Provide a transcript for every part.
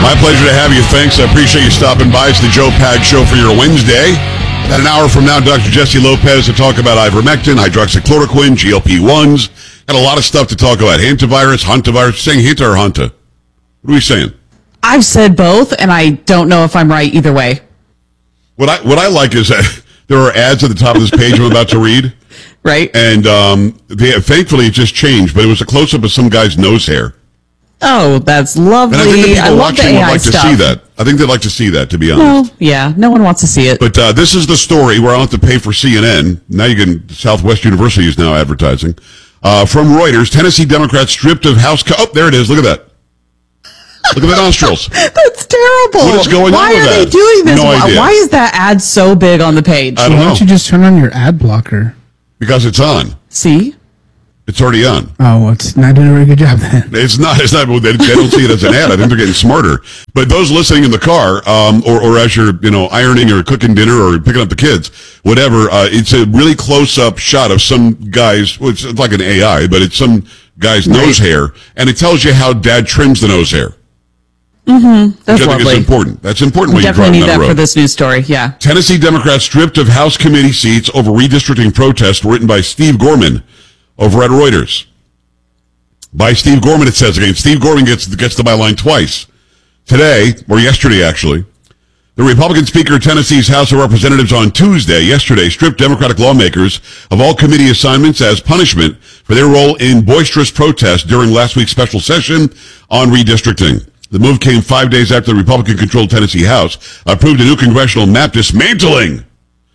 My pleasure to have you. Thanks. I appreciate you stopping by. It's the Joe Pag Show for your Wednesday. About an hour from now, Dr. Jesse Lopez to talk about ivermectin, hydroxychloroquine, GLP-1s. Got a lot of stuff to talk about. Hantavirus, hantavirus. Saying hanta or hanta? What are we saying? I've said both, and I don't know if I'm right either way. What I like is that there are ads at the top of this page I'm about to read. Right. And thankfully it just changed, but it was a close-up of some guy's nose hair. Oh, that's lovely. And I think the people love watching the would AI like stuff. to see that. I think they'd like to see that, to be honest. No, yeah, no one wants to see it. But this is the story where I don't have to pay for CNN. Now you can, Southwest University is now advertising. From Reuters, Tennessee Democrats stripped of House... Oh, there it is. Look at that. Look at the nostrils. That's terrible. What is going on with that? Why are they doing this? No idea. Why is that ad so big on the page? I don't know. Why don't you just turn on your ad blocker? Because it's on. See? It's already on. Oh, it's not doing a very good job then. It's not. They don't see it as an ad. I think they're getting smarter. But those listening in the car, or as you're, ironing or cooking dinner or picking up the kids, whatever, it's a really close-up shot of some guy's, well, it's like an AI, but it's some guy's nose hair, and it tells you how dad trims the nose hair. Mm-hmm. That's which I think lovely. is important. That's important when you're Definitely driving need down the that road. for this news story, yeah. Tennessee Democrats stripped of House committee seats over redistricting protest written by Steve Gorman over at Reuters. By Steve Gorman, it says again. Steve Gorman gets the byline twice. Today, or yesterday actually, the Republican Speaker of Tennessee's House of Representatives on yesterday, stripped Democratic lawmakers of all committee assignments as punishment for their role in boisterous protest during last week's special session on redistricting. The move came 5 days after the Republican-controlled Tennessee House approved a new congressional map dismantling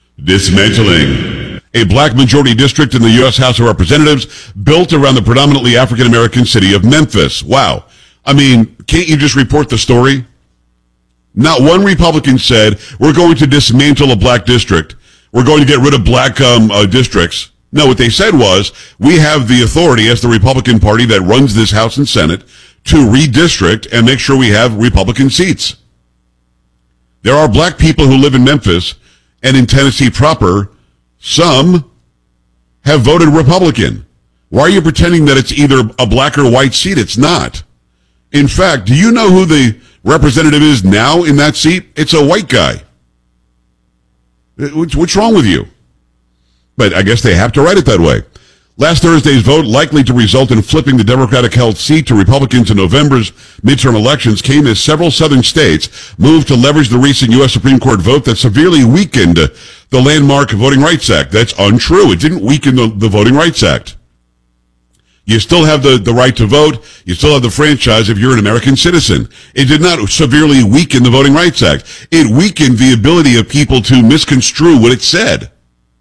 a black majority district in the U.S. House of Representatives built around the predominantly African-American city of Memphis. Wow. I mean, can't you just report the story? Not one Republican said, we're going to dismantle a black district. We're going to get rid of black districts. No, what they said was, we have the authority as the Republican Party that runs this House and Senate to redistrict and make sure we have Republican seats. There are black people who live in Memphis and in Tennessee proper. Some have voted Republican. Why are you pretending that it's either a black or white seat? It's not. In fact, do you know who the representative is now in that seat? It's a white guy. What's wrong with you? But I guess they have to write it that way. Last Thursday's vote, likely to result in flipping the Democratic-held seat to Republicans in November's midterm elections, came as several southern states moved to leverage the recent U.S. Supreme Court vote that severely weakened the landmark Voting Rights Act. That's untrue. It didn't weaken the Voting Rights Act. You still have the right to vote. You still have the franchise if you're an American citizen. It did not severely weaken the Voting Rights Act. It weakened the ability of people to misconstrue what it said.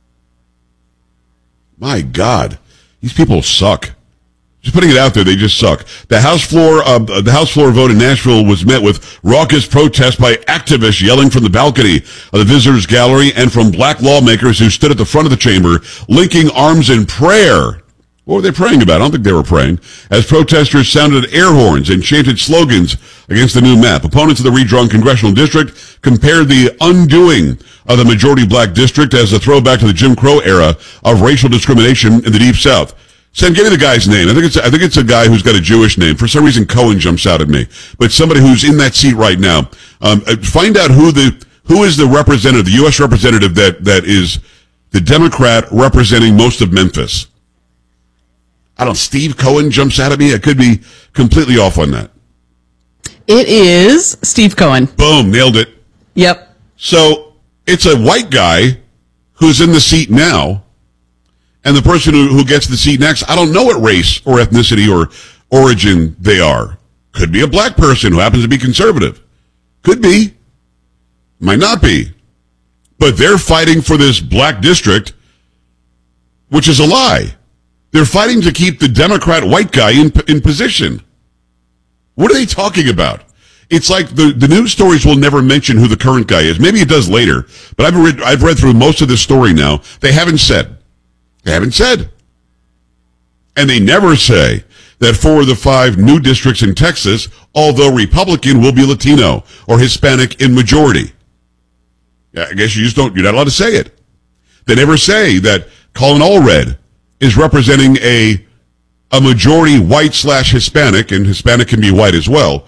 My God. These people suck. Just putting it out there, they just suck. The House floor vote in Nashville was met with raucous protest by activists yelling from the balcony of the visitors gallery and from black lawmakers who stood at the front of the chamber, linking arms in prayer. What were they praying about? I don't think they were praying. As protesters sounded air horns and chanted slogans against the new map. Opponents of the redrawn congressional district compared the undoing of the majority black district as a throwback to the Jim Crow era of racial discrimination in the Deep South. Sam, give me the guy's name. I think it's a guy who's got a Jewish name. For some reason, Cohen jumps out at me. But somebody who's in that seat right now. Find out who is the representative, the U.S. representative that is the Democrat representing most of Memphis. I don't know, Steve Cohen jumps out at me. I could be completely off on that. It is Steve Cohen. Boom, nailed it. Yep. So it's a white guy who's in the seat now, and the person who gets the seat next, I don't know what race or ethnicity or origin they are. Could be a black person who happens to be conservative. Could be. Might not be. But they're fighting for this black district, which is a lie. They're fighting to keep the Democrat white guy in position. What are they talking about? It's like the news stories will never mention who the current guy is. Maybe it does later, but I've read through most of this story now. They haven't said. They haven't said. And they never say that 4 of the 5 new districts in Texas, although Republican, will be Latino or Hispanic in majority. I guess you're not allowed to say it. They never say that Colin Allred is representing a majority white / Hispanic, and Hispanic can be white as well,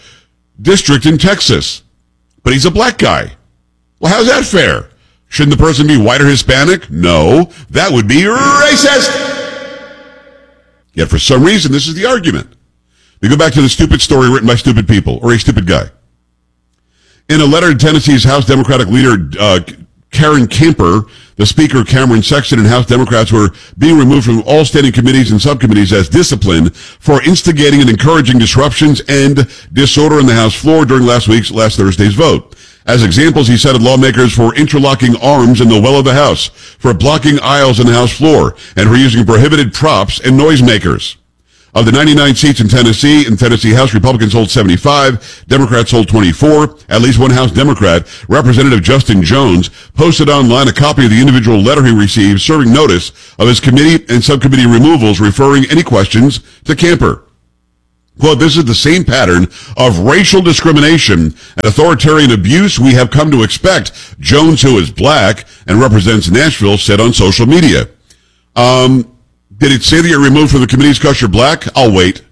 district in Texas, but he's a black guy. Well, how's that fair? Shouldn't the person be white or Hispanic? No, that would be racist. Yet for some reason, this is the argument. We go back to the stupid story written by stupid people, or a stupid guy. In a letter to Tennessee's House Democratic leader, Karen Camper, the Speaker Cameron Sexton, and House Democrats were being removed from all standing committees and subcommittees as discipline for instigating and encouraging disruptions and disorder on the House floor during last Thursday's vote. As examples, he cited lawmakers for interlocking arms in the well of the House, for blocking aisles on the House floor, and for using prohibited props and noisemakers. Of the 99 seats in Tennessee House, Republicans hold 75, Democrats hold 24. At least one House Democrat, Representative Justin Jones, posted online a copy of the individual letter he received serving notice of his committee and subcommittee removals, referring any questions to Camper. Quote, this is the same pattern of racial discrimination and authoritarian abuse we have come to expect, Jones, who is black and represents Nashville, said on social media. Did it say that you're removed from the committees because you're black? I'll wait.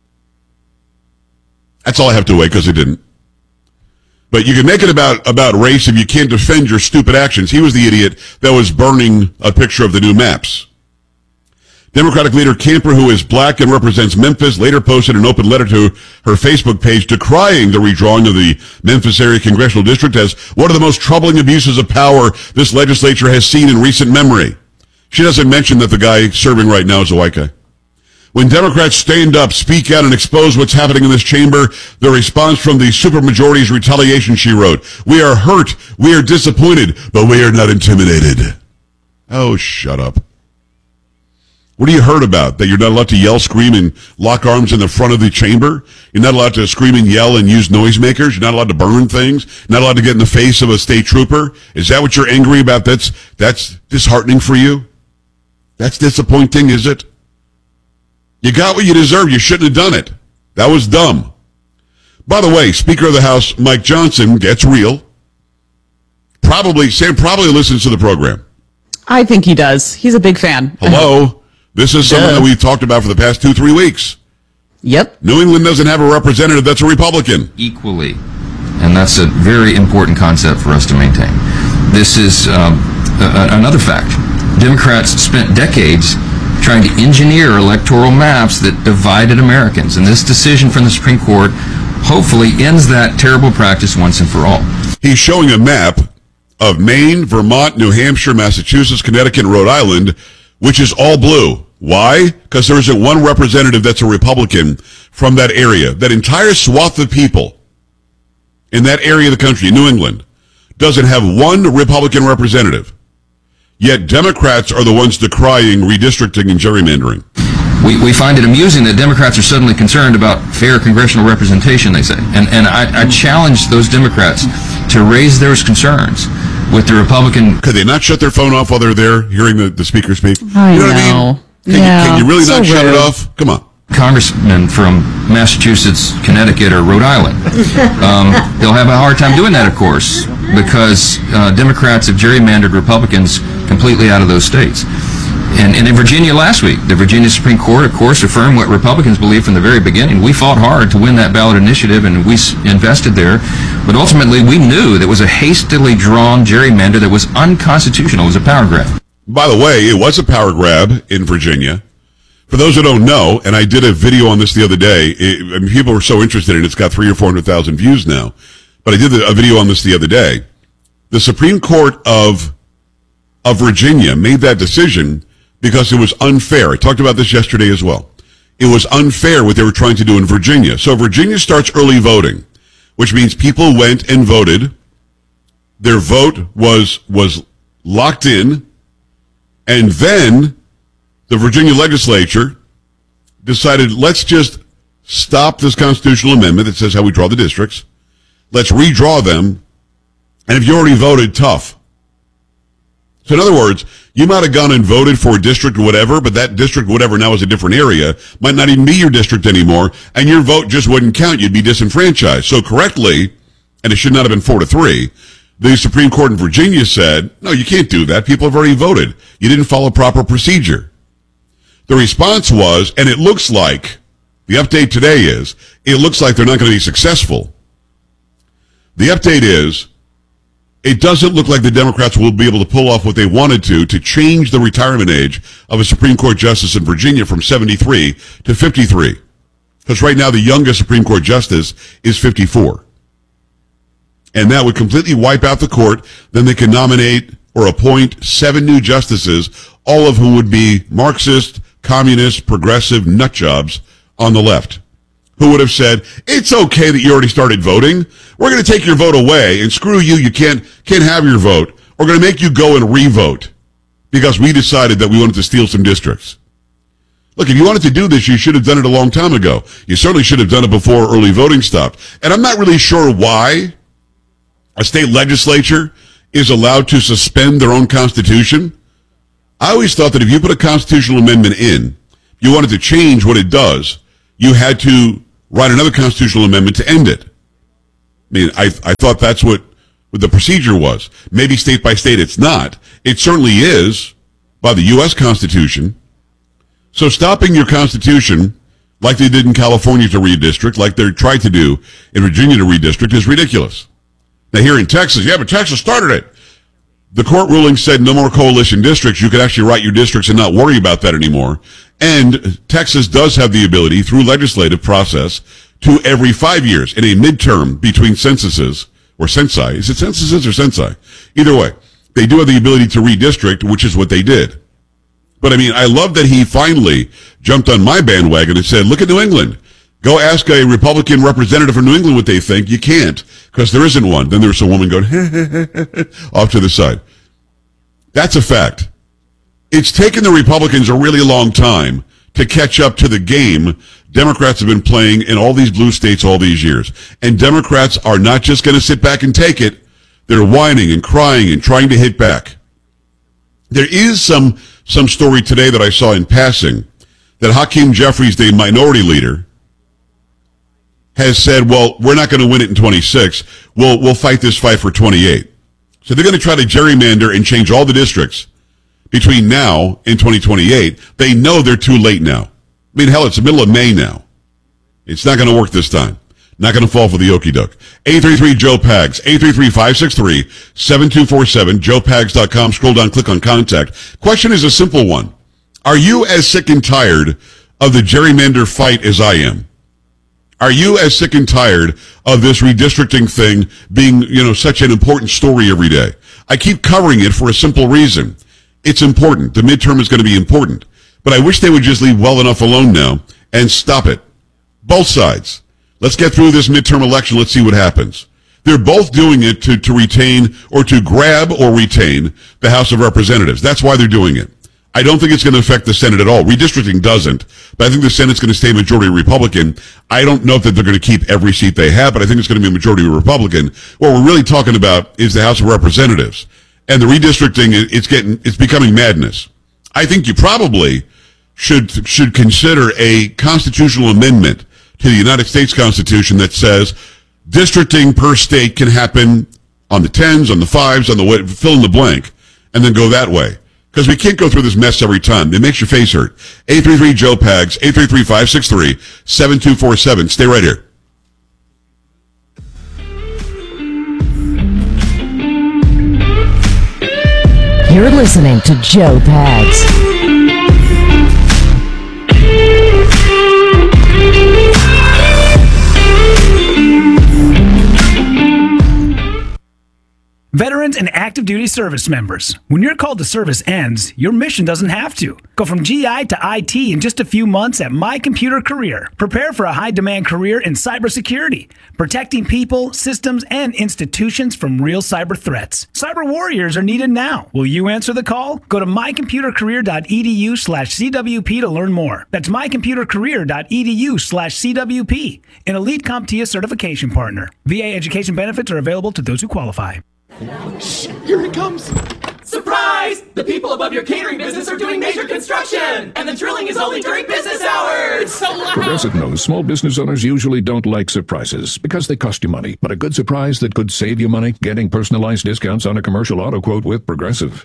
That's all I have to wait because it didn't. But you can make it about race if you can't defend your stupid actions. He was the idiot that was burning a picture of the new maps. Democratic leader Camper, who is black and represents Memphis, later posted an open letter to her Facebook page decrying the redrawing of the Memphis area congressional district as one of the most troubling abuses of power this legislature has seen in recent memory. She doesn't mention that the guy serving right now is a white guy. When Democrats stand up, speak out, and expose what's happening in this chamber, the response from the supermajority's retaliation, she wrote. We are hurt, we are disappointed, but we are not intimidated. Oh, shut up. What are you hurt about? That you're not allowed to yell, scream, and lock arms in the front of the chamber? You're not allowed to scream and yell and use noisemakers? You're not allowed to burn things? You're not allowed to get in the face of a state trooper? Is that what you're angry about? That's disheartening for you? That's disappointing, is it? You got what you deserve. You shouldn't have done it. That was dumb. By the way, Speaker of the House Mike Johnson gets real. Sam probably listens to the program. I think he does. He's a big fan. Hello. This is something that we've talked about for the past 2-3 weeks. Yep. New England doesn't have a representative that's a Republican. Equally. And that's a very important concept for us to maintain. This is another fact. Democrats spent decades trying to engineer electoral maps that divided Americans. And this decision from the Supreme Court hopefully ends that terrible practice once and for all. He's showing a map of Maine, Vermont, New Hampshire, Massachusetts, Connecticut, and Rhode Island, which is all blue. Why? Because there isn't one representative that's a Republican from that area. That entire swath of people in that area of the country, New England, doesn't have one Republican representative. Yet Democrats are the ones decrying redistricting and gerrymandering. We find it amusing that Democrats are suddenly concerned about fair congressional representation, they say. And I challenge those Democrats to raise those concerns with the Republican. Could they not shut their phone off while they're there hearing the speaker speak? I know. What I mean? Can you really so not shut it rude. off? Come on. Congressmen from Massachusetts, Connecticut, or Rhode Island. They'll have a hard time doing that, of course, because Democrats have gerrymandered Republicans completely out of those states. And in Virginia last week, the Virginia Supreme Court, of course, affirmed what Republicans believed from the very beginning. We fought hard to win that ballot initiative, and we invested there. But ultimately, we knew that it was a hastily drawn gerrymander that was unconstitutional. It was a power grab. By the way, it was a power grab in Virginia. For those who don't know, and I did a video on this the other day, people were so interested in it, it's got 300,000 or 400,000 views now. But I did a video on this the other day. The Supreme Court of Virginia made that decision because it was unfair. I talked about this yesterday as well. It was unfair what they were trying to do in Virginia. So Virginia starts early voting, which means people went and voted. Their vote was locked in, and then the Virginia legislature decided, let's just stop this constitutional amendment that says how we draw the districts. Let's redraw them. And if you already voted, tough. So in other words, you might have gone and voted for a district or whatever, but that district, whatever, now is a different area, might not even be your district anymore, and your vote just wouldn't count. You'd be disenfranchised. So correctly, and it should not have been 4-3, the Supreme Court in Virginia said, no, you can't do that. People have already voted. You didn't follow proper procedure. The response was, and it looks like, the update today is, it looks like they're not going to be successful. The update is, it doesn't look like the Democrats will be able to pull off what they wanted to change the retirement age of a Supreme Court justice in Virginia from 73 to 53. Because right now the youngest Supreme Court justice is 54. And that would completely wipe out the court. Then they can nominate or appoint 7 new justices, all of whom would be Marxist, communist, progressive nut jobs on the left, who would have said, it's okay that you already started voting. We're going to take your vote away, and screw you, you can't have your vote. We're going to make you go and re-vote because we decided that we wanted to steal some districts. Look, if you wanted to do this, you should have done it a long time ago. You certainly should have done it before early voting stopped. And I'm not really sure why a state legislature is allowed to suspend their own constitution. I always thought that if you put a constitutional amendment in, you wanted to change what it does, you had to write another constitutional amendment to end it. I mean, I thought that's what the procedure was. Maybe state by state it's not. It certainly is by the U.S. Constitution. So stopping your Constitution, like they did in California to redistrict, like they tried to do in Virginia to redistrict, is ridiculous. Now here in Texas, yeah, but Texas started it. The court ruling said no more coalition districts. You could actually write your districts and not worry about that anymore. And Texas does have the ability, through legislative process, to every 5 years in a midterm between censuses, or censi. Is it censuses or censi? Either way, they do have the ability to redistrict, which is what they did. But I mean, I love that he finally jumped on my bandwagon and said, look at New England. Go ask a Republican representative from New England what they think. You can't, because there isn't one. Then there's a woman going off to the side. That's a fact. It's taken the Republicans a really long time to catch up to the game Democrats have been playing in all these blue states all these years. And Democrats are not just going to sit back and take it. They're whining and crying and trying to hit back. There is some story today that I saw in passing that Hakeem Jeffries, the minority leader, has said, well, we're not going to win it in 26. We'll fight this fight for 28. So they're going to try to gerrymander and change all the districts between now and 2028. They know they're too late now. I mean, hell, it's the middle of May now. It's not going to work this time. Not going to fall for the okie doke. 833-JOE-PAGS, 833-563-7247, joepags.com. Scroll down, click on contact. Question is a simple one. Are you as sick and tired of the gerrymander fight as I am? Are you as sick and tired of this redistricting thing being, such an important story every day? I keep covering it for a simple reason. It's important. The midterm is going to be important. But I wish they would just leave well enough alone now and stop it. Both sides. Let's get through this midterm election. Let's see what happens. They're both doing it to retain or to grab or retain the House of Representatives. That's why they're doing it. I don't think it's going to affect the Senate at all. Redistricting doesn't, but I think the Senate's going to stay majority Republican. I don't know that they're going to keep every seat they have, but I think it's going to be a majority Republican. What we're really talking about is the House of Representatives. And the redistricting, it's becoming madness. I think you probably should consider a constitutional amendment to the United States Constitution that says districting per state can happen on the 10s, on the 5s, on the fill in the blank, and then go that way. Because we can't go through this mess every time. It makes your face hurt. 833-JOE-PAGS, 833-563-7247. Stay right here. You're listening to Joe Pags. Veterans and active duty service members, when your call to service ends, your mission doesn't have to. Go from GI to IT in just a few months at My Computer Career. Prepare for a high-demand career in cybersecurity, protecting people, systems, and institutions from real cyber threats. Cyber warriors are needed now. Will you answer the call? Go to mycomputercareer.edu/CWP to learn more. That's mycomputercareer.edu/CWP, an elite CompTIA certification partner. VA education benefits are available to those who qualify. Shh, here it comes. Surprise! The people above your catering business are doing major construction, and the drilling is only during business hours. It's so loud. Progressive knows small business owners usually don't like surprises because they cost you money. But a good surprise that could save you money, getting personalized discounts on a commercial auto quote with Progressive. Also,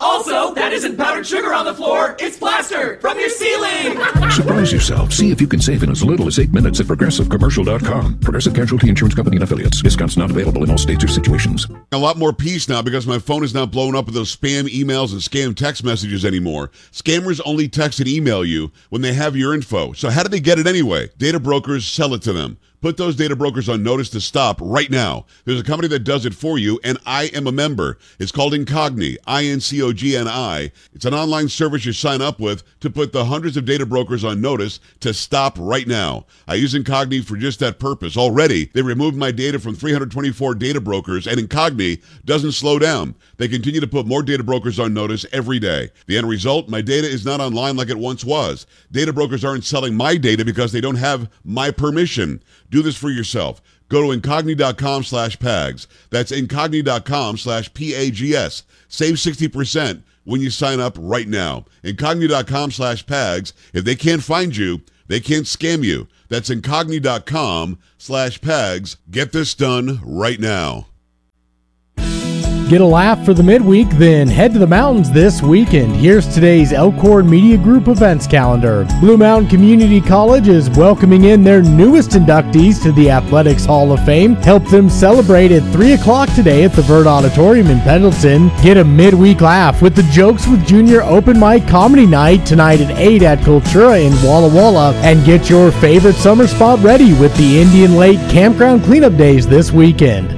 No, that isn't powdered sugar on the floor. It's plaster from your ceiling. Surprise yourself. See if you can save in as little as 8 minutes at ProgressiveCommercial.com. Progressive Casualty Insurance Company and Affiliates. Discounts not available in all states or situations. A lot more peace now because my phone is not blowing up with those spam emails and scam text messages anymore. Scammers only text and email you when they have your info. So how do they get it anyway? Data brokers sell it to them. Put those data brokers on notice to stop right now. There's a company that does it for you, and I am a member. It's called Incogni, INCOGNI. It's an online service you sign up with to put the hundreds of data brokers on notice to stop right now. I use Incogni for just that purpose. Already, they removed my data from 324 data brokers, and Incogni doesn't slow down. They continue to put more data brokers on notice every day. The end result, my data is not online like it once was. Data brokers aren't selling my data because they don't have my permission. Do this for yourself. Go to Incogni.com/PAGS. That's Incogni.com/PAGS. Save 60% when you sign up right now. Incogni.com/PAGS. If they can't find you, they can't scam you. That's Incogni.com/PAGS. Get this done right now. Get a laugh for the midweek? Then head to the mountains this weekend. Here's today's Elkhorn Media Group events calendar. Blue Mountain Community College is welcoming in their newest inductees to the Athletics Hall of Fame. Help them celebrate at 3 o'clock today at the Vert Auditorium in Pendleton. Get a midweek laugh with the Jokes with Junior Open Mic Comedy Night tonight at 8 at Cultura in Walla Walla. And get your favorite summer spot ready with the Indian Lake Campground Cleanup Days this weekend.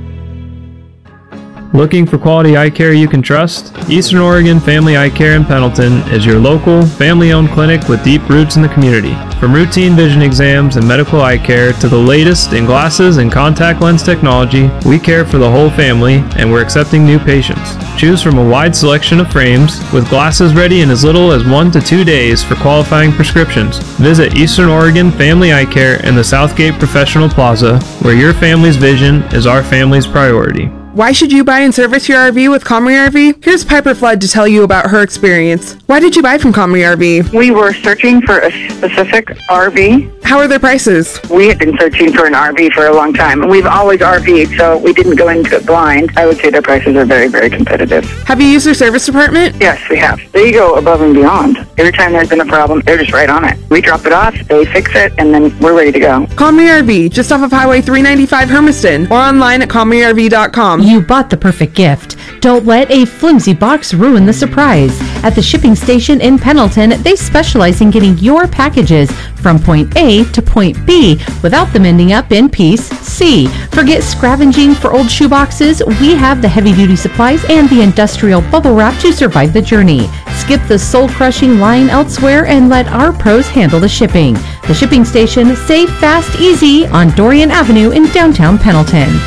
Looking for quality eye care you can trust? Eastern Oregon Family Eye Care in Pendleton is your local, family-owned clinic with deep roots in the community. From routine vision exams and medical eye care to the latest in glasses and contact lens technology, we care for the whole family and we're accepting new patients. Choose from a wide selection of frames with glasses ready in as little as 1 to 2 days for qualifying prescriptions. Visit Eastern Oregon Family Eye Care in the Southgate Professional Plaza, where your family's vision is our family's priority. Why should you buy and service your RV with Comrie RV? Here's Piper Flood to tell you about her experience. Why did you buy from Comrie RV? We were searching for a specific RV. How are their prices? We had been searching for an RV for a long time. We've always RV'd, so we didn't go into it blind. I would say their prices are very, very competitive. Have you used their service department? Yes, we have. They go above and beyond. Every time there's been a problem, they're just right on it. We drop it off, they fix it, and then we're ready to go. Comrie RV, just off of Highway 395 Hermiston, or online at ComrieRV.com. You bought the perfect gift. Don't let a flimsy box ruin the surprise. At the shipping station in Pendleton, they specialize in getting your packages from point A to point B without them ending up in piece C. Forget scavenging for old shoeboxes. We have the heavy-duty supplies and the industrial bubble wrap to survive the journey. Skip the soul-crushing line elsewhere and let our pros handle the shipping. The shipping station, safe, fast, easy on Dorian Avenue in downtown Pendleton.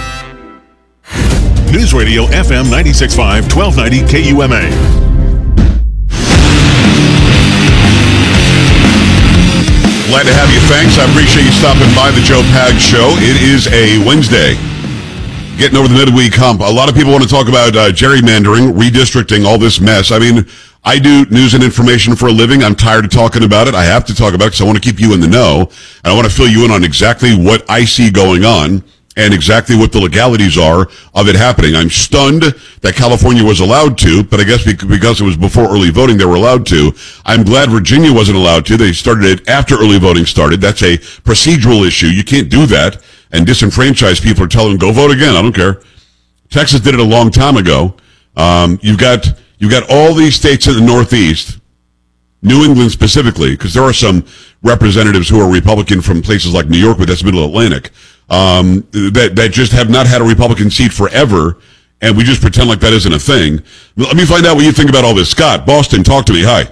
News Radio FM 96.5, 1290 KUMA. Glad to have you. Thanks. I appreciate you stopping by the Joe Pags Show. It is a Wednesday. Getting over the midweek hump. A lot of people want to talk about gerrymandering, redistricting, all this mess. I mean, I do news and information for a living. I'm tired of talking about it. I have to talk about it because I want to keep you in the know. And I want to fill you in on exactly what I see going on and exactly what the legalities are of it happening. I'm stunned that California was allowed to, but I guess because it was before early voting, they were allowed to. I'm glad Virginia wasn't allowed to. They started it after early voting started. That's a procedural issue. You can't do that and disenfranchise people or tell them, go vote again. I don't care. Texas did it a long time ago. You've got all these states in the Northeast, New England specifically, because there are some representatives who are Republican from places like New York, but that's Middle Atlantic, that just have not had a Republican seat forever, and we just pretend like that isn't a thing. Let me find out what you think about all this. Scott, Boston, talk to me. Hi.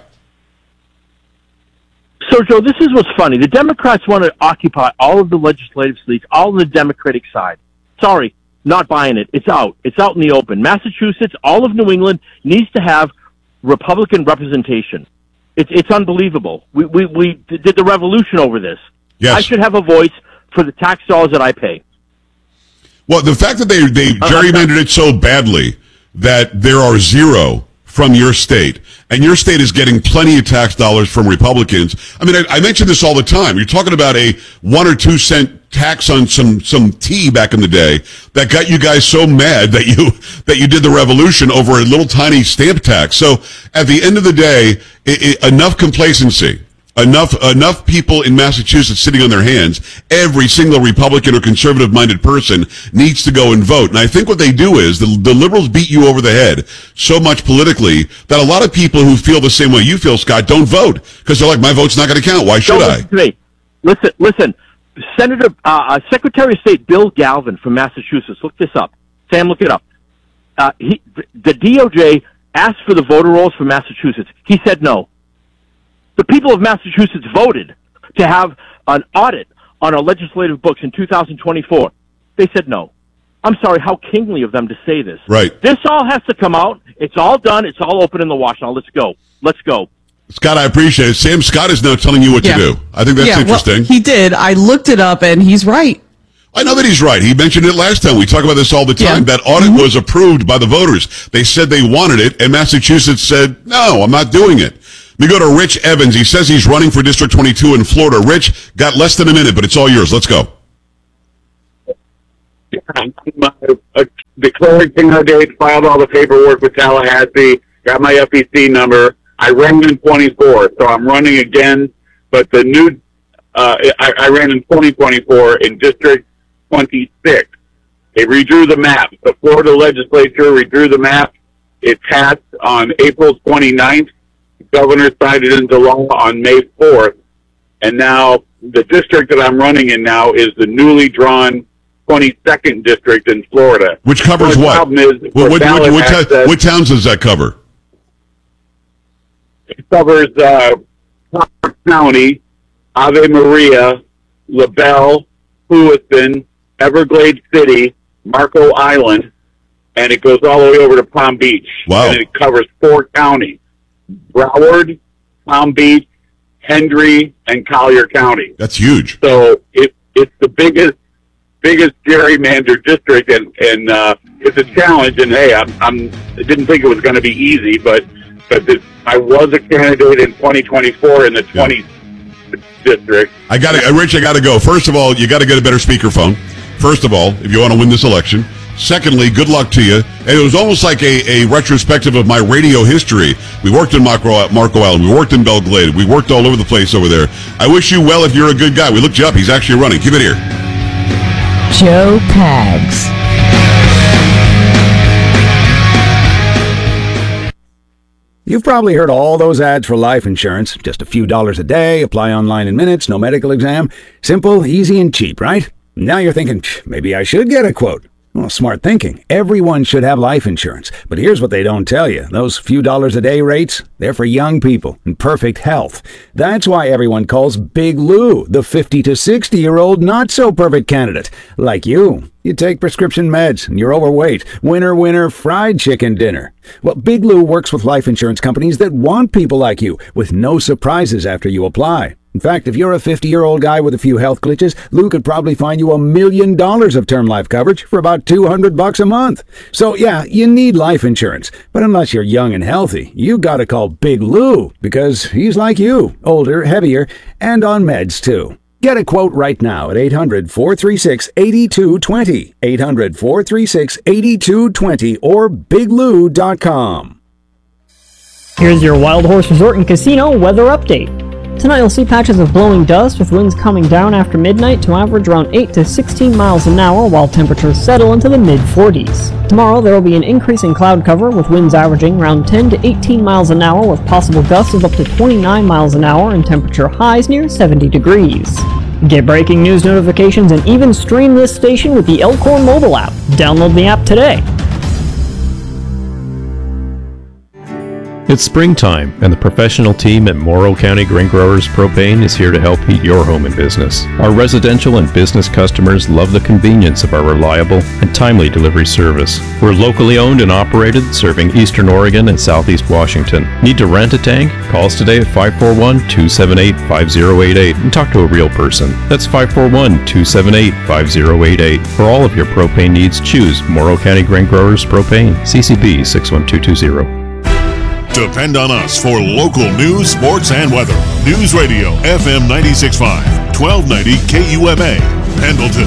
So, Joe, this is what's funny. The Democrats want to occupy all of the legislative seats, all on the Democratic side. Sorry, not buying it. It's out. It's out in the open. Massachusetts, all of New England needs to have Republican representation. It's unbelievable. We did the revolution over this. Yes. I should have a voice for the tax dollars that I pay. Well, the fact that they gerrymandered it so badly that there are zero from your state, and your state is getting plenty of tax dollars from Republicans. I mean, I mention this all the time. You're talking about a 1 or 2 cent tax on some tea back in the day that got you guys so mad that you did the revolution over a little tiny stamp tax. So at the end of the day, enough complacency. Enough people in Massachusetts sitting on their hands. Every single Republican or conservative-minded person needs to go and vote. And I think what they do is the liberals beat you over the head so much politically that a lot of people who feel the same way you feel, Scott, don't vote because they're like, my vote's not going to count. Why should I? Listen to me. Listen. Secretary of State Bill Galvin from Massachusetts. Look this up. Sam, look it up. The DOJ asked for the voter rolls from Massachusetts. He said no. The people of Massachusetts voted to have an audit on our legislative books in 2024. They said no. I'm sorry, how kingly of them to say this. Right. This all has to come out. It's all done. It's all open in the wash. Now let's go. Scott, I appreciate it. Sam, Scott is now telling you what to do. I think that's interesting. Well, he did. I looked it up, and he's right. I know that he's right. He mentioned it last time. We talk about this all the time. That audit was approved by the voters. They said they wanted it, and Massachusetts said, no, I'm not doing it. We go to Rich Evans. He says he's running for District 22 in Florida. Rich, got less than a minute, but it's all yours. Let's go. Declared candidate, filed all the paperwork with Tallahassee, got my FEC number. I ran in 24, so I'm running again. But the new, I ran in 2024 in District 26. They redrew the map. The Florida legislature redrew the map. It passed on April 29th. The governor signed it into law on May 4th. And now the district that I'm running in now is the newly drawn 22nd district in Florida. Which covers what? What towns does that cover? It covers Clark County, Ave Maria, LaBelle, Lewiston, Everglades City, Marco Island, and it goes all the way over to Palm Beach. Wow. And it covers 4 counties: Broward, Palm Beach, Hendry, and Collier County. That's huge. So it's the biggest gerrymandered district, and it's a challenge. And hey, I didn't think it was going to be easy, but I was a candidate in 2024 in the 20th district. Rich, I got to go. First of all, you got to get a better speakerphone. First of all, if you want to win this election. Secondly, good luck to you. And it was almost like a retrospective of my radio history. We worked in Marco Island. We worked in Belle Glade. We worked all over the place over there. I wish you well if you're a good guy. We looked you up. He's actually running. Keep it here. Joe Pags. You've probably heard all those ads for life insurance. Just a few dollars a day, apply online in minutes, no medical exam. Simple, easy, and cheap, right? Now you're thinking, maybe I should get a quote. Well, smart thinking. Everyone should have life insurance. But here's what they don't tell you. Those few dollars a day rates, they're for young people in perfect health. That's why everyone calls Big Lou the 50 to 60-year-old not-so-perfect candidate. Like you. You take prescription meds, and you're overweight. Winner, winner, fried chicken dinner. Well, Big Lou works with life insurance companies that want people like you, with no surprises after you apply. In fact, if you're a 50-year-old guy with a few health glitches, Lou could probably find you $1 million of term life coverage for about $200 a month. So yeah, you need life insurance. But unless you're young and healthy, you gotta call Big Lou, because he's like you, older, heavier, and on meds too. Get a quote right now at 800-436-8220, 800-436-8220, or biglou.com. Here's your Wild Horse Resort and Casino weather update. Tonight you'll see patches of blowing dust with winds coming down after midnight to average around 8 to 16 miles an hour while temperatures settle into the mid-40s. Tomorrow there will be an increase in cloud cover with winds averaging around 10 to 18 miles an hour with possible gusts of up to 29 miles an hour and temperature highs near 70 degrees. Get breaking news notifications and even stream this station with the Elkhorn mobile app. Download the app today. It's springtime, and the professional team at Morrow County Grain Growers Propane is here to help heat your home and business. Our residential and business customers love the convenience of our reliable and timely delivery service. We're locally owned and operated, serving Eastern Oregon and Southeast Washington. Need to rent a tank? Call us today at 541-278-5088 and talk to a real person. That's 541-278-5088. For all of your propane needs, choose Morrow County Grain Growers Propane, CCB 61220. Depend on us for local news, sports, and weather. News Radio, FM 96.5, 1290 KUMA. Pendleton.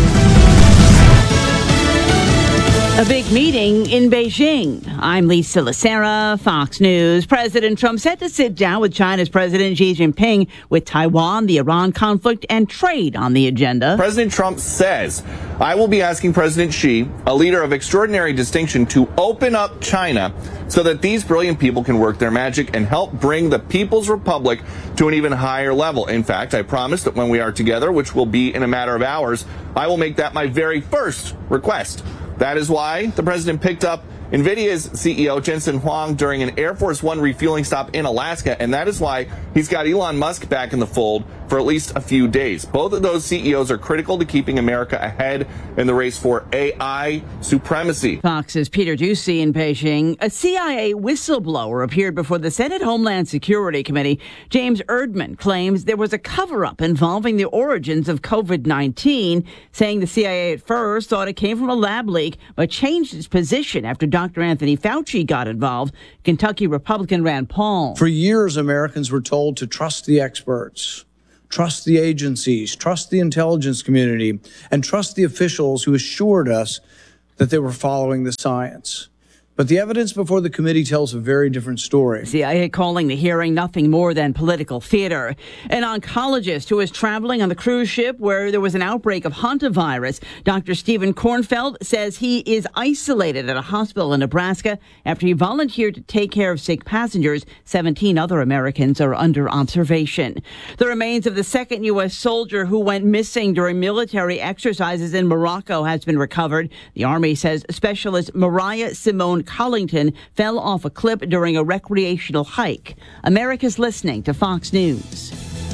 A big meeting in Beijing. I'm Lisa Lacera, Fox News. President Trump set to sit down with China's President Xi Jinping with Taiwan, the Iran conflict, and trade on the agenda. President Trump says, I will be asking President Xi, a leader of extraordinary distinction, to open up China so that these brilliant people can work their magic and help bring the People's Republic to an even higher level. In fact, I promise that when we are together, which will be in a matter of hours, I will make that my very first request. That is why the president picked up NVIDIA's CEO Jensen Huang during an Air Force One refueling stop in Alaska, and that is why he's got Elon Musk back in the fold for at least a few days. Both of those CEOs are critical to keeping America ahead in the race for AI supremacy. Fox's Peter Doocy in Beijing. A CIA whistleblower appeared before the Senate Homeland Security Committee. James Erdman claims there was a cover-up involving the origins of COVID-19, saying the CIA at first thought it came from a lab leak, but changed its position after Dr. Anthony Fauci got involved. Kentucky Republican Rand Paul. For years, Americans were told to trust the experts, trust the agencies, trust the intelligence community, and trust the officials who assured us that they were following the science. But the evidence before the committee tells a very different story. CIA calling the hearing nothing more than political theater. An oncologist who was traveling on the cruise ship where there was an outbreak of hantavirus, Dr. Stephen Kornfeld, says he is isolated at a hospital in Nebraska after he volunteered to take care of sick passengers. 17 other Americans are under observation. The remains of the second U.S. soldier who went missing during military exercises in Morocco has been recovered. The Army says Specialist Mariah Simone Collington fell off a cliff during a recreational hike. America's listening to Fox News.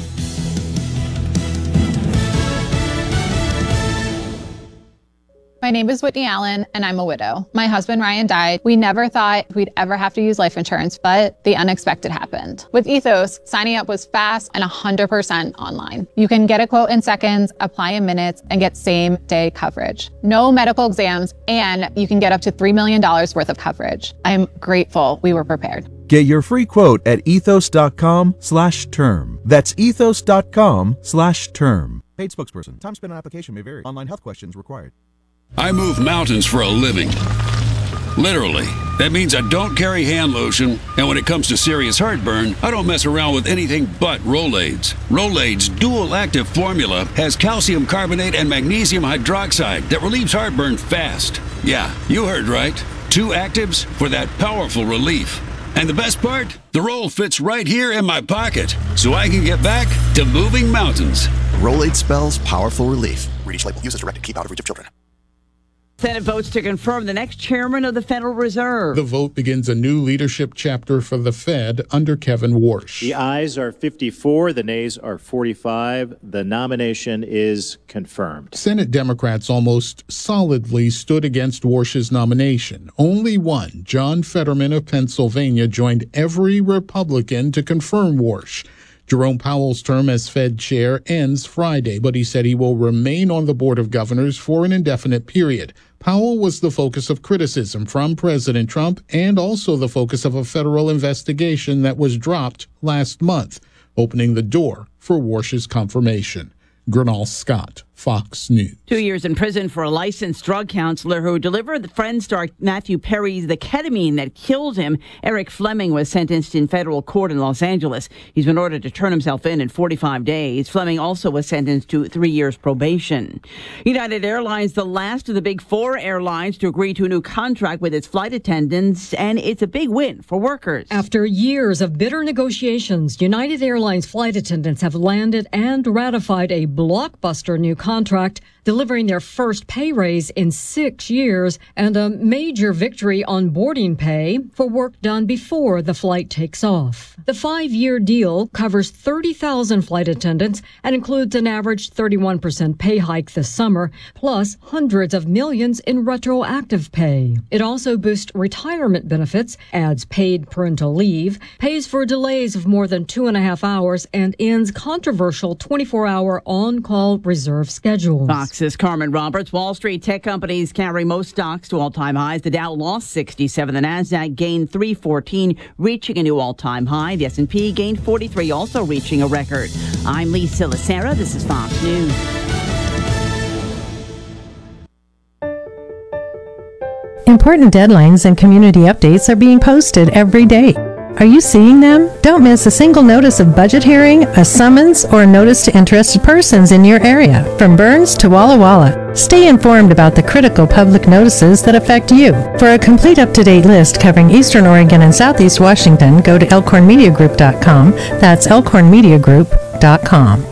My name is Whitney Allen, and I'm a widow. My husband, Ryan, died. We never thought we'd ever have to use life insurance, but the unexpected happened. With Ethos, signing up was fast and 100% online. You can get a quote in seconds, apply in minutes, and get same-day coverage. No medical exams, and you can get up to $3 million worth of coverage. I'm grateful we were prepared. Get your free quote at ethos.com/term. That's ethos.com/term. Paid spokesperson. Time spent on application may vary. Online health questions required. I move mountains for a living. Literally. That means I don't carry hand lotion, and when it comes to serious heartburn, I don't mess around with anything but Rolaids. Rolaids' dual-active formula has calcium carbonate and magnesium hydroxide that relieves heartburn fast. Yeah, you heard right. 2 actives for that powerful relief. And the best part? The roll fits right here in my pocket, so I can get back to moving mountains. Rolaid spells powerful relief. Read each label. Use as directed. Keep out of reach of children. Senate votes to confirm the next chairman of the Federal Reserve. The vote begins a new leadership chapter for the Fed under Kevin Warsh. The ayes are 54, the nays are 45. The nomination is confirmed. Senate Democrats almost solidly stood against Warsh's nomination. Only one, John Fetterman of Pennsylvania, joined every Republican to confirm Warsh. Jerome Powell's term as Fed chair ends Friday, but he said he will remain on the Board of Governors for an indefinite period. Powell was the focus of criticism from President Trump and also the focus of a federal investigation that was dropped last month, opening the door for Warsh's confirmation. Gernal Scott, Fox News. 2 years in prison for a licensed drug counselor who delivered friend star Matthew Perry the ketamine that killed him. Eric Fleming was sentenced in federal court in Los Angeles. He's been ordered to turn himself in 45 days. Fleming also was sentenced to 3 years probation. United Airlines, the last of the big 4 airlines to agree to a new contract with its flight attendants, and it's a big win for workers. After years of bitter negotiations, United Airlines flight attendants have landed and ratified a blockbuster new contract, delivering their first pay raise in 6 years and a major victory on boarding pay for work done before the flight takes off. The 5-year deal covers 30,000 flight attendants and includes an average 31% pay hike this summer, plus hundreds of millions in retroactive pay. It also boosts retirement benefits, adds paid parental leave, pays for delays of more than 2.5 hours, and ends controversial 24-hour on-call reserve schedules. Fox's Carmen Roberts. Wall Street tech companies carry most stocks to all-time highs. The Dow lost 67. The Nasdaq gained 314, reaching a new all-time high. The S&P gained 43, also reaching a record. I'm Lisa Lacera. This is Fox News. Important deadlines and community updates are being posted every day. Are you seeing them? Don't miss a single notice of budget hearing, a summons, or a notice to interested persons in your area, from Burns to Walla Walla. Stay informed about the critical public notices that affect you. For a complete up-to-date list covering Eastern Oregon and Southeast Washington, go to elkhornmediagroup.com. That's elkhornmediagroup.com.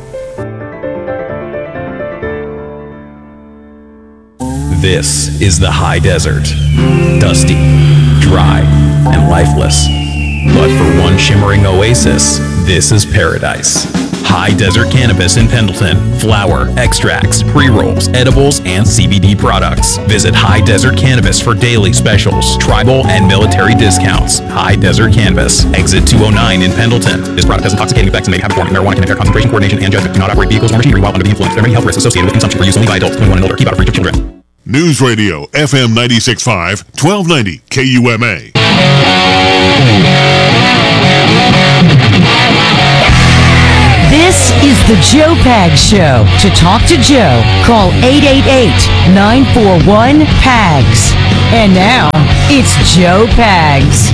This is the high desert. Dusty, dry, and lifeless. But for one shimmering oasis, this is paradise. High Desert Cannabis in Pendleton. Flower, extracts, pre-rolls, edibles, and CBD products. Visit High Desert Cannabis for daily specials, tribal, and military discounts. High Desert Cannabis. Exit 209 in Pendleton. This product has intoxicating effects and may have performing marijuana can impair concentration, coordination, and judgment. Do not operate vehicles or machinery while under the influence. There are many health risks associated with consumption for use only by adults 21 and older. Keep out of reach of children. News Radio, FM 96.5, 1290 KUMA. This is the Joe Pags Show. To talk to Joe, call 888-941-PAGS. And now, it's Joe Pags.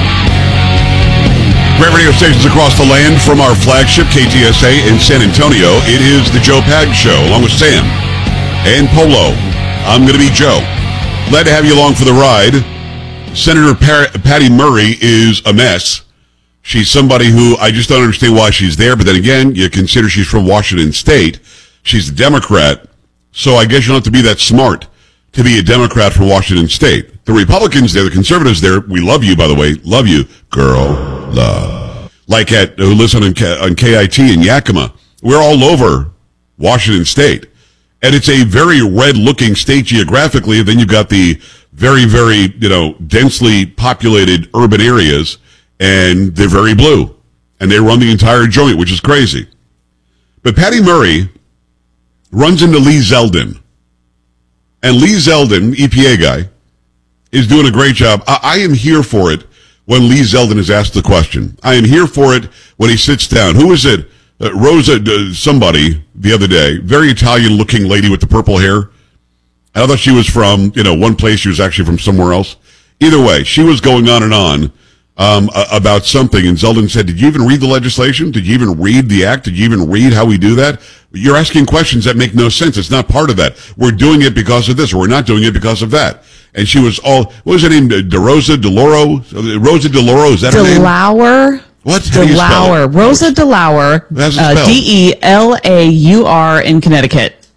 Great radio stations across the land from our flagship KTSA in San Antonio. It is the Joe Pags Show, along with Sam and Polo. I'm going to be Joe. Glad to have you along for the ride. Senator Patty Murray is a mess. She's somebody who I just don't understand why she's there, but then again, you consider she's from Washington State. She's a Democrat, so I guess you don't have to be that smart to be a Democrat from Washington State. The Republicans there, the conservatives there, we love you, by the way. Love you. Girl, love. Like who listen on KIT in Yakima. We're all over Washington State. And it's a very red-looking state geographically. Then you've got the very, very, densely populated urban areas, and they're very blue. And they run the entire joint, which is crazy. But Patty Murray runs into Lee Zeldin. And Lee Zeldin, EPA guy, is doing a great job. I am here for it when Lee Zeldin is asked the question. I am here for it when he sits down. Who is it? Rosa, somebody the other day, very Italian-looking lady with the purple hair. I thought she was from, one place. She was actually from somewhere else. Either way, she was going on and on about something, and Zeldin said, did you even read the legislation? Did you even read the act? Did you even read how we do that? You're asking questions that make no sense. It's not part of that. We're doing it because of this, or we're not doing it because of that. And she was all, what was her name? Rosa DeLauro? Rosa DeLauro, is that her name? DeLauer. What? How do you spell it? Rosa DeLauer. How's it spelled? DELAUR in Connecticut.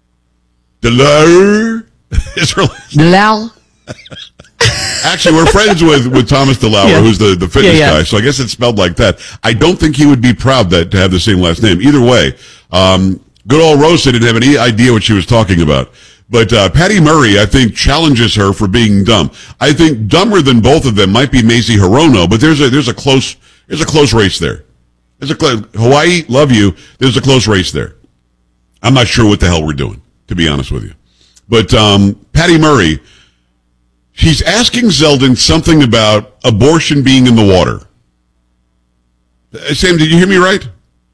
DeLauer? DeLauer. Actually, we're friends with Thomas DeLauer, who's the fitness guy, so I guess it's spelled like that. I don't think he would be proud to have the same last name. Either way, good old Rosa didn't have any idea what she was talking about. But Patty Murray, I think, challenges her for being dumb. I think dumber than both of them might be Mazie Hirono, but there's a close race there. Hawaii, love you. There's a close race there. I'm not sure what the hell we're doing, to be honest with you. But Patty Murray, she's asking Zeldin something about abortion being in the water. Sam, did you hear me right?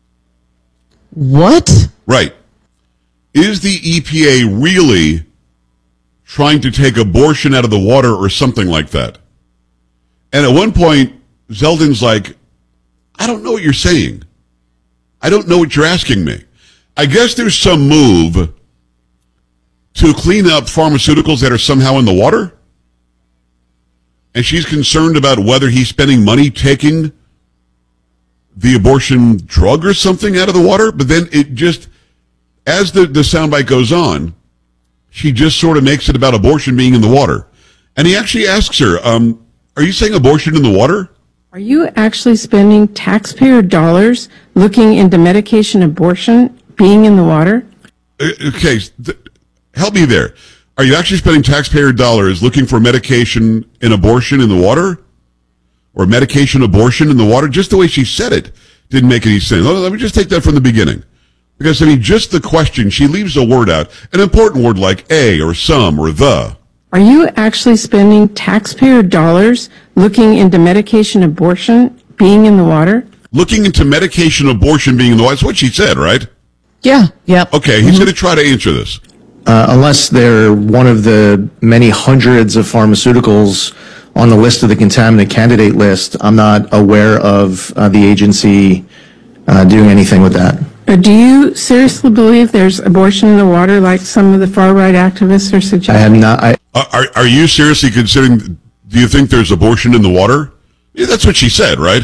What? Right. Is the EPA really trying to take abortion out of the water or something like that? And at one point, Zeldin's like, I don't know what you're saying. I don't know what you're asking me. I guess there's some move to clean up pharmaceuticals that are somehow in the water. And she's concerned about whether he's spending money taking the abortion drug or something out of the water. But then it just, as the soundbite goes on, she just sort of makes it about abortion being in the water. And he actually asks her, are you saying abortion in the water? Are you actually spending taxpayer dollars looking into medication abortion being in the water? Okay, help me there. Are you actually spending taxpayer dollars looking for medication in abortion in the water? Or medication abortion in the water? Just the way she said it didn't make any sense. Let me just take that from the beginning. Because, just the question, she leaves a word out, an important word like a or some or the. Are you actually spending taxpayer dollars looking into medication abortion being in the water? Looking into medication abortion being in the water. That's what she said, right? Yeah. Yep. Okay, he's going to try to answer this. unless they're one of the many hundreds of pharmaceuticals on the list of the contaminant candidate list, I'm not aware of the agency doing anything with that. Do you seriously believe there's abortion in the water like some of the far-right activists are suggesting? I have not. Are you seriously considering, do you think there's abortion in the water? Yeah, that's what she said, right?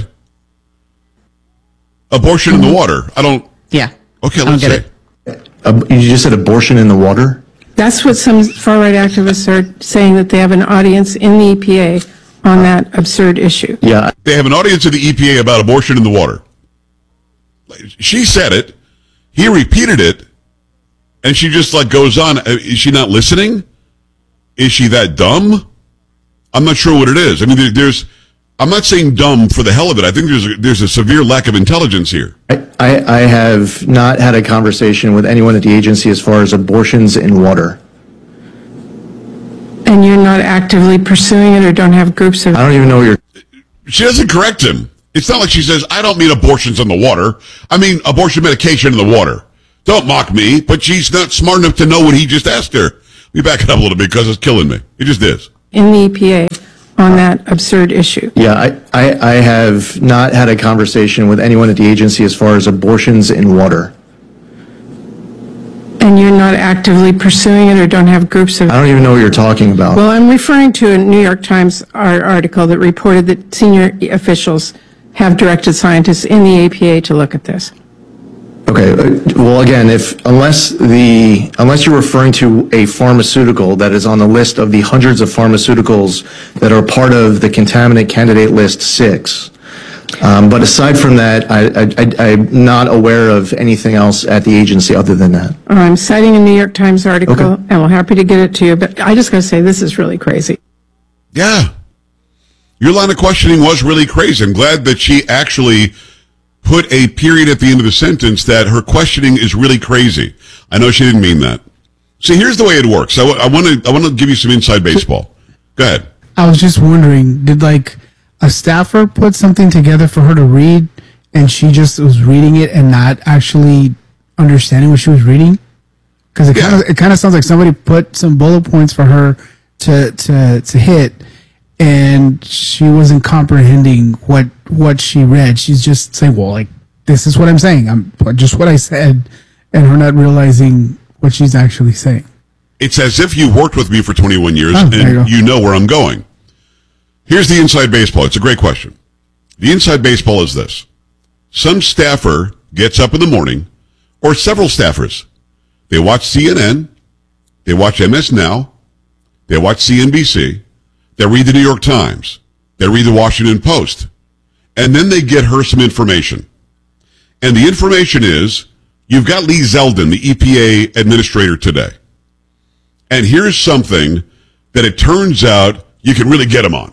Abortion in the water. I don't. Yeah. Okay, let's get say. You just said abortion in the water? That's what some far-right activists are saying, that they have an audience in the EPA on that absurd issue. Yeah. They have an audience in the EPA about abortion in the water. She said it. He repeated it. And she just goes on. Is she not listening? Is she that dumb? I'm not sure what it is. I mean, I'm not saying dumb for the hell of it. I think there's a severe lack of intelligence here. I have not had a conversation with anyone at the agency as far as abortions in water. And you're not actively pursuing it, or don't have groups of... I don't even know what you're... She doesn't correct him. It's not like she says, I don't mean abortions in the water. I mean abortion medication in the water. Don't mock me, but she's not smart enough to know what he just asked her. Let me back it up a little bit because it's killing me. It just is. In the EPA on that absurd issue. Yeah, I have not had a conversation with anyone at the agency as far as abortions in water. And you're not actively pursuing it, or don't have groups of... I don't even know what you're talking about. Well, I'm referring to a New York Times article that reported that senior officials have directed scientists in the EPA to look at this. Okay. Well, again, unless you're referring to a pharmaceutical that is on the list of the hundreds of pharmaceuticals that are part of the contaminant candidate list 6. But aside from that, I'm not aware of anything else at the agency other than that. I'm citing a New York Times article, and we're happy to get it to you, but I just got to say, this is really crazy. Yeah. Your line of questioning was really crazy. I'm glad that she actually put a period at the end of the sentence that her questioning is really crazy. I know she didn't mean that. See, here's the way it works. I want to give you some inside baseball. Go ahead. I was just wondering, did a staffer put something together for her to read, and she just was reading it and not actually understanding what she was reading? Because it kind of sounds like somebody put some bullet points for her to hit, and she wasn't comprehending what she read. She's just saying, well, this is what I'm saying. I'm just what I said, and her not realizing what she's actually saying. It's as if you worked with me for 21 years and you know where I'm going. Here's the inside baseball. It's a great question. The inside baseball is this. Some staffer gets up in the morning, or several staffers. They watch CNN. They watch MS Now. They watch CNBC. They read the New York Times. They read the Washington Post. And then they get her some information. And the information is, you've got Lee Zeldin, the EPA administrator today. And here's something that it turns out you can really get him on.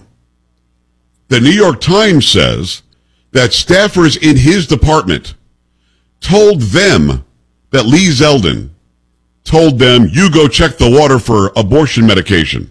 The New York Times says that staffers in his department told them that Lee Zeldin told them, you go check the water for abortion medication.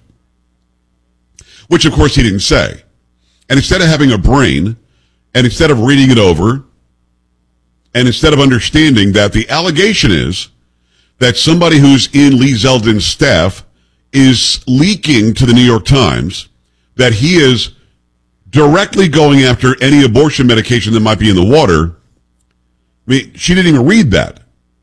Which, of course, he didn't say. And instead of having a brain, and instead of reading it over, and instead of understanding that the allegation is that somebody who's in Lee Zeldin's staff is leaking to the New York Times that he is directly going after any abortion medication that might be in the water. I mean, she didn't even read that.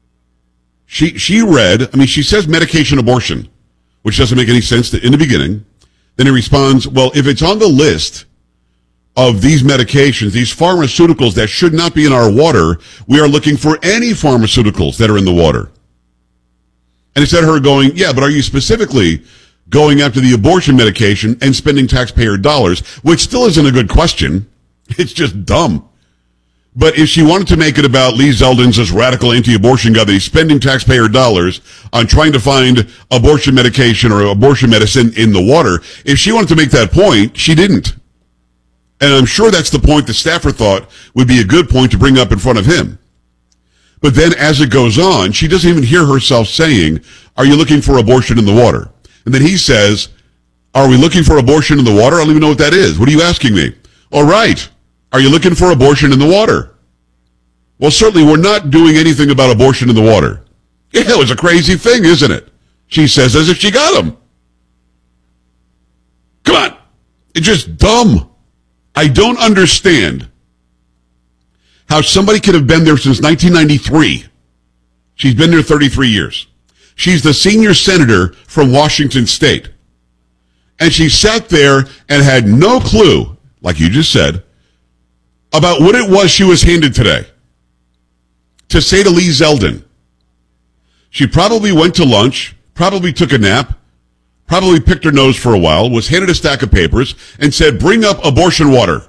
She read, she says medication abortion, which doesn't make any sense in the beginning. Then he responds, well, if it's on the list of these medications, these pharmaceuticals that should not be in our water, we are looking for any pharmaceuticals that are in the water. And instead of her going, yeah, but are you specifically going after the abortion medication and spending taxpayer dollars, which still isn't a good question. It's just dumb. But if she wanted to make it about Lee Zeldin's this radical anti-abortion guy that he's spending taxpayer dollars on trying to find abortion medication or abortion medicine in the water, if she wanted to make that point, she didn't. And I'm sure that's the point the staffer thought would be a good point to bring up in front of him. But then as it goes on, she doesn't even hear herself saying, are you looking for abortion in the water? And then he says, are we looking for abortion in the water? I don't even know what that is. What are you asking me? All right. Are you looking for abortion in the water? Well, certainly we're not doing anything about abortion in the water. Yeah, it was a crazy thing, isn't it? she says, as if she got them. Come on. It's just dumb. I don't understand how somebody could have been there since 1993. She's been there 33 years. She's the senior senator from Washington State. And she sat there and had no clue, like you just said, about what it was she was handed today. To say to Lee Zeldin, she probably went to lunch, probably took a nap, probably picked her nose for a while, was handed a stack of papers, and said, bring up abortion water.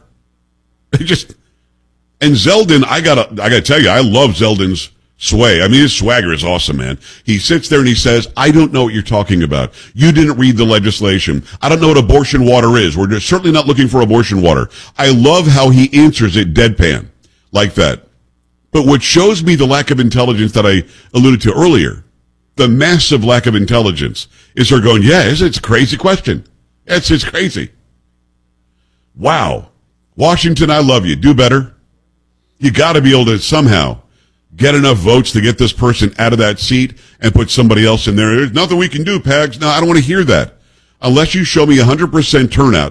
And Zeldin, I gotta tell you, I love Zeldin's sway. I mean, his swagger is awesome, man. He sits there and he says, I don't know what you're talking about. You didn't read the legislation. I don't know what abortion water is. We're certainly not looking for abortion water. I love how he answers it deadpan like that. But what shows me the lack of intelligence that I alluded to earlier, the massive lack of intelligence, is her going, yeah, it's a crazy question. It's crazy. Wow. Washington, I love you. Do better. You got to be able to somehow get enough votes to get this person out of that seat and put somebody else in there. There's nothing we can do, Pags. No, I don't want to hear that. Unless you show me 100% turnout